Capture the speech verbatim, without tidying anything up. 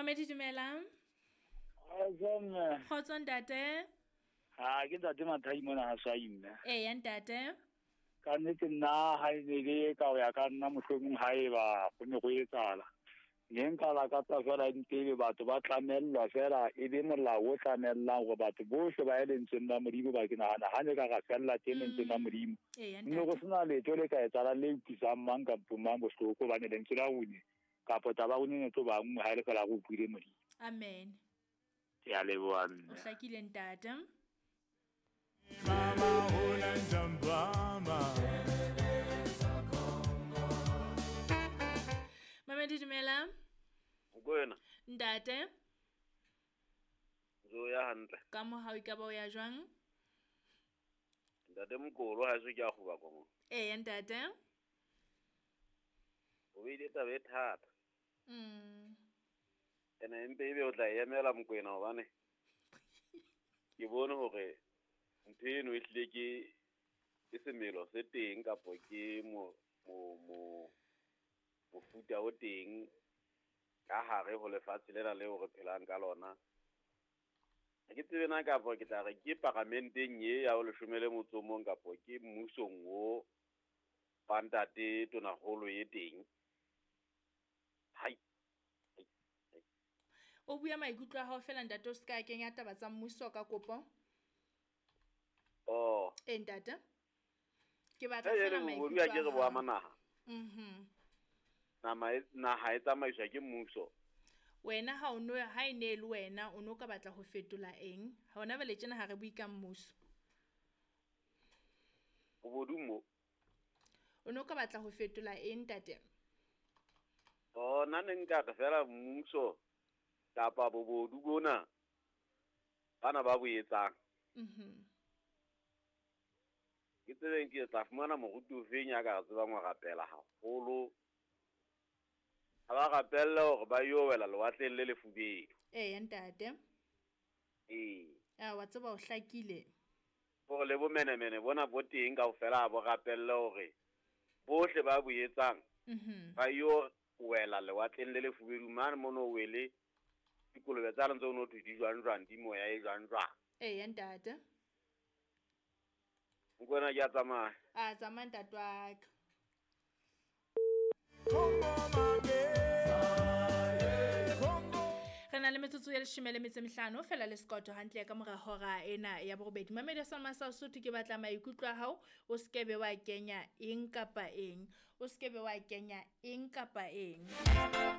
Mamedi dumela. Azam. Khotso ntate. Ha ke ntate Mathai mona ha sa ina. Eh ya ntate. Ka nnete nna ha ene le ka o ya ka nna mohlomong ha eba go ne go etsala. Ne nka la ka tsa fela ntebe batho ba tlamellwa fela e be molao o tlamellang go batho bohle ba elentseng ba modimo ba ke nagana ha ne ka ga fella teng ntseng ba modimo. Eh ya Nne go ntate. sena letho le ka etsala le utlwisang mang ka pomang bohloko ba ne le ntse la une kapo taba go ne tlo bang ha ile fela go buile modimo. Amen. Ya leboa O nna. hlakile ntate. Mama hona njambama Mamedi dumela. Kwena Ntate. zo ya hantle Ka mo ha o ka ba o ya jwang? ntate mokolo ha se ke a goba kwa mo Eh ya ntate. o ile taba e thata Mm. ene empe ebe o tla emela mokwena hobane ke bone hore ntho eno e hlile ke ke semelo se teng kapo ke mo mo mo mofuta o teng ka hare ho lefatshe lena leo re phelang ka lona. Ha ke tsebe na kapo ke tla re ke parlamenteng ye ya ho leshome motso o mong kapo ke mmusong o pantate tonakgolo ye teng. Hai O bua maikutlo a hao fela ntate o ska kenya taba tsa mmuso ka kopo. oh Eh ntate. Ke batla e fela re maikutlo. bo bua ke re bo amanaha Mhm. nama e naha e tsamaiswa ke mmuso. Wena ha o no ha ine le wena o no ka batla ho fetola eng? Ha ona bele tjena ha re bui ka mmuso. Go bodumo O no ka batla ho fetola eng ntate? oh nna ne nka re fela mmuso kapa bobodu bona bana ba boetsang Mhm. ke tsebeng ke tla fumana moruti o feng ya ka re tsebang wa rapela haholo ha ba rapella hore ba yo wela lewatleng le lefubedu. Eh ya ntate. ee Ah wa tseba o hlakile. gore le bomenemene bona bo teng kaofela ha bo rapelle hore bohle ba boetsang Mhm. ba yo wela lewatleng le lefubedu mane mono wele dikolobe tsa lentse o no thwe di jwang jwang di moya e jwang jwang. Eh ya ntate. Nkwena ke a tsamaya Ah tsamaya ntate wa ka. Kongo mange Kongo Re na le metsotso ya leshome le metso e mehlano fela le sekoto hantle ka mora hora ena ya borobedi. Mamedi sa masa Sotho ke batla maikutlo a hao o skebe wa kenya eng kapa eng o skebe wa kenya eng kapa eng.